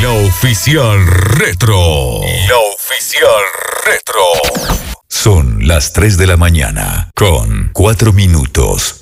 La Oficial Retro. La Oficial Retro. Son las 3 de la mañana con 4 minutos.